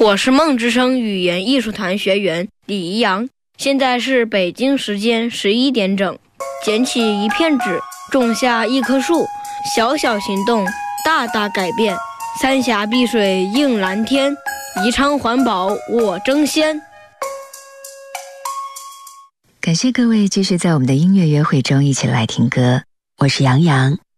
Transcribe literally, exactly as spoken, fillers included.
我是梦之声语言艺术团学员李怡阳，现在是北京时间十一点整。捡起一片纸，种下一棵树，小小行动，大大改变。三峡碧水映蓝天，宜昌环保我争先。 感谢各位继续在我们的音乐约会中一起来听歌，我是杨洋。